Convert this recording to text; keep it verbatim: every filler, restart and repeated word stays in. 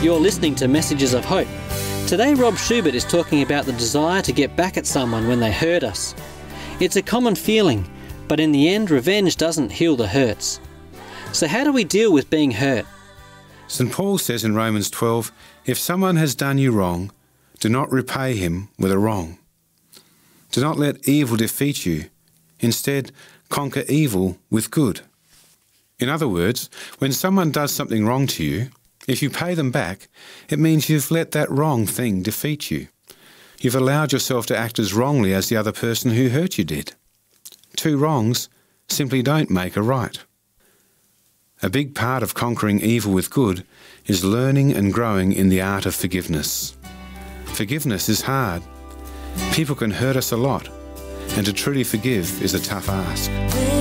You're listening to Messages of Hope. Today, Rob Schubert is talking about the desire to get back at someone when they hurt us. It's a common feeling, but in the end, revenge doesn't heal the hurts. So how do we deal with being hurt? Saint Paul says in Romans twelve, if someone has done you wrong, do not repay him with a wrong. Do not let evil defeat you. Instead, conquer evil with good. In other words, when someone does something wrong to you, if you pay them back, it means you've let that wrong thing defeat you. You've allowed yourself to act as wrongly as the other person who hurt you did. Two wrongs simply don't make a right. A big part of conquering evil with good is learning and growing in the art of forgiveness. Forgiveness is hard. People can hurt us a lot, and to truly forgive is a tough ask.